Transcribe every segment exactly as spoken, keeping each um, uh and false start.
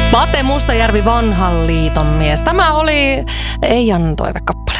Pate Mustajärvi, Vanhan liiton mies. Tämä oli Eijan toivekappale.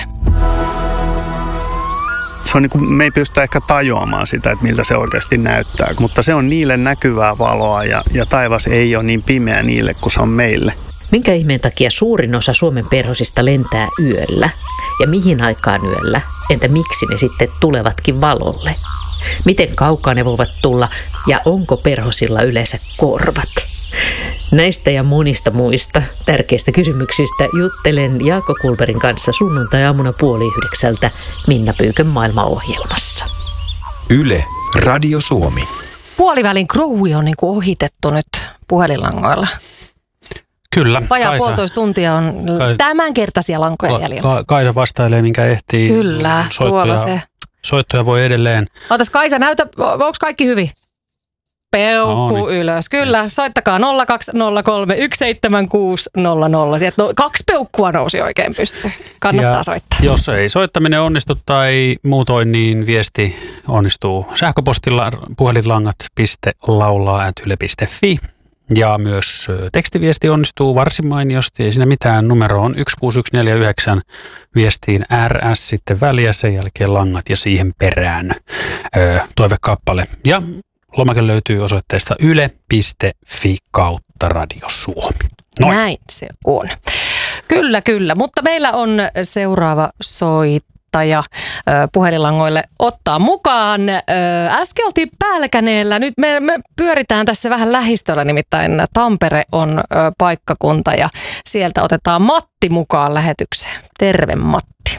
Se on niin kuin, me ei pystytä ehkä tajuamaan sitä, että miltä se oikeasti näyttää, mutta se on niille näkyvää valoa ja, ja taivas ei ole niin pimeä niille kuin se on meille. Minkä ihmeen takia suurin osa Suomen perhosista lentää yöllä? Ja mihin aikaan yöllä? Entä miksi ne sitten tulevatkin valolle? Miten kaukaa ne voivat tulla ja onko perhosilla yleensä korvat? Näistä ja monista muista tärkeistä kysymyksistä juttelen Jaakko Kulberin kanssa sunnuntai-aamuna puoli yhdeksältä Minna Pyykön maailmaohjelmassa. Yle, Radio Suomi. Puolivälin kruui on niin kuin ohitettu nyt puhelinlangoilla. Kyllä. Vajaa puolitoista tuntia on Kai, tämänkertaisia lankoja jäljellä. Ka, Kaisa vastailee, minkä ehtii. Kyllä, tuolla se. Soittoja voi edelleen. Ootas Kaisa, näytä, onko kaikki hyvin? Peukku no, niin. ylös. Kyllä, yes. Soittakaa nolla kaksi nolla kolme yksi seitsemän kuusi nolla nolla. Sieltä no, kaksi peukkua nousi oikein pystyyn. Kannattaa ja soittaa. Jos ei soittaminen onnistu tai muutoin, niin viesti onnistuu sähköpostilla puhelinlangat piste laulaa ät yle piste fi. Ja myös tekstiviesti onnistuu varsin mainiosti. Ei siinä mitään. Numero on yksi kuusi yksi neljä yhdeksän. Viestiin R S sitten väliä, sen jälkeen langat ja siihen perään ö, toivekappale. Ja lomake löytyy osoitteesta yle piste fi kautta Radio Suomi. Noin. Näin se on. Kyllä, kyllä. Mutta meillä on seuraava soittaja puhelinlangoille ottaa mukaan. Äsken oltiin Pälkäneellä. Nyt me, me pyöritään tässä vähän lähistöllä, nimittäin Tampere on paikkakunta ja sieltä otetaan Matti mukaan lähetykseen. Terve Matti.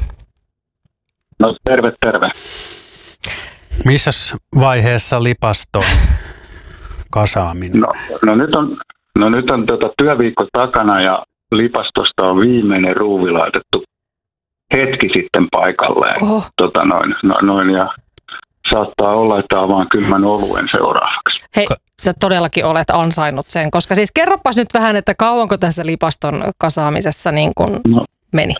No terve, terve. Missäs vaiheessa lipaston kasaaminen? No, no nyt on, no nyt on tuota työviikko takana ja lipastosta on viimeinen ruuvi laitettu hetki sitten paikalleen. Oho. Tota noin, no, noin ja saattaa olla, että avaan kymmen oluen seuraavaksi. Hei, sä todellakin olet ansainnut sen, koska siis kerropas nyt vähän, että kauanko tässä lipaston kasaamisessa niin kuin no, meni?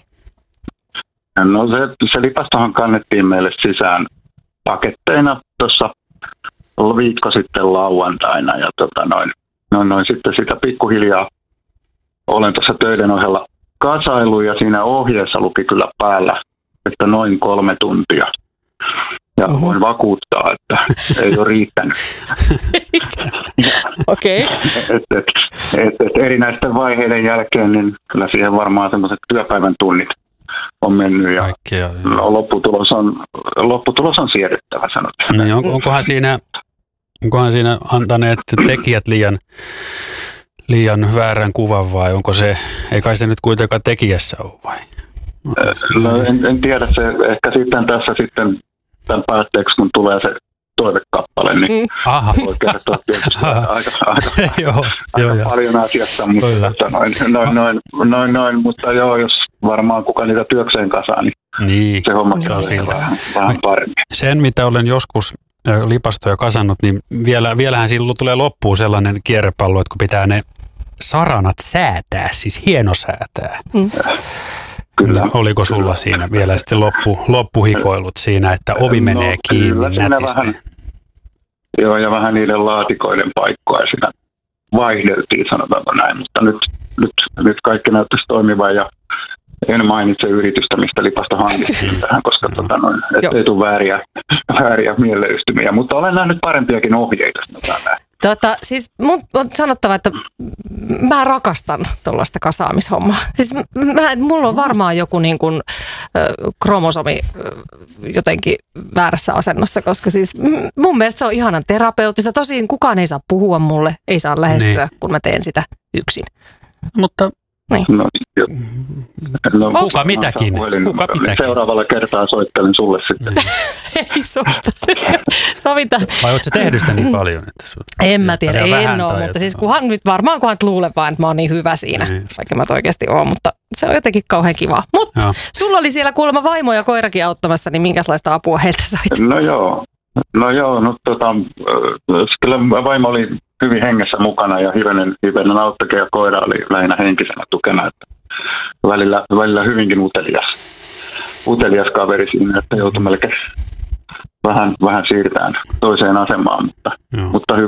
No se, se lipastohan kannettiin meille sisään paketteina tuossa viikko sitten lauantaina ja tota noin, noin, noin sitten sitä pikkuhiljaa olen tuossa töiden ohella kasailu ja siinä ohjeessa luki kyllä päällä, että noin kolme tuntia. Ja uh-huh. voin vakuuttaa, että ei ole riittänyt. Okei. Okay. et, et, et, et erinäisten vaiheiden jälkeen, niin kyllä siihen varmaan semmoiset työpäivän tunnit on mennyt ja Kaikkea, lopputulos on, lopputulos on siedettävä, sanotaan. Niin, on, onkohan, siinä, onkohan siinä antaneet tekijät liian, liian väärän kuvan vai onko se, ei kai se nyt kuitenkaan tekijässä ole vai? No en, en tiedä, se ehkä sitten tässä sitten tämän päätteeksi, kun tulee se toivekappale, niin Aha. voi kertoa tietysti aika, aika, joo, aika joo, paljon asiasta, mutta noin, noin, noin, noin, noin, mutta joo, jos varmaan kuka niitä työkseen kasaa, niin, niin se homma se on vähän, vähän paremmin. Sen, mitä olen joskus lipastoja kasannut, niin vielä, vielähän siinä tulee loppuun sellainen kierrepallo, että kun pitää ne saranat säätää, siis hienosäätää. Mm. Kyllä. Oliko sulla siinä vielä sitten loppu, loppuhikoilut siinä, että ovi no, menee kiinni nätisti? Vähän, joo, ja vähän niiden laatikoiden paikkoja siinä vaihdeltiin, sanotaanko näin, mutta nyt, nyt, nyt kaikki näyttäisi toimivan ja en mainitse yritystä, mistä lipasta hankittiin tähän, koska tota, noin, ettei tule vääriä, vääriä mieleystymiä, mutta olen nähnyt parempiakin ohjeita, sanotaan näin. Tota, siis mun on sanottava, että mä rakastan tuollaista kasaamishommaa. Siis mä, mulla on varmaan joku niin kuin äh, kromosomi äh, jotenkin väärässä asennossa, koska siis mun mielestä se on ihanan terapeuttista. Tosin kukaan ei saa puhua mulle, ei saa lähestyä, niin. kun mä teen sitä yksin. Mutta niin. No, no, kuka mitäkin? Kuka mitäkin? Seuraavalla kertaa soittelen sulle sitten. Ei soita. Sovitaan. Vai ootko sä tehnyt sitä niin paljon? Että sun en mä tiedä, en ole, mutta siis kunhan nyt varmaan kunhan luulen vaan, että mä oon niin hyvä siinä, niin. vaikka mä oikeasti oon, mutta se on jotenkin kauhean kivaa. Mutta joo. Sulla oli siellä kuulemma vaimo ja koirakin auttamassa, niin minkälaista apua heiltä sait? No joo, no joo, no tota, kyllä vaimo oli hyvin hengessä mukana ja hivenen, hivenen auttakin ja koira oli lähinnä henkisenä tukena, että välillä, välillä hyvinkin utelias, utelias kaveri siinä, että joutui melkein vähän, vähän siirtään toiseen asemaan, mutta, mutta hyvä,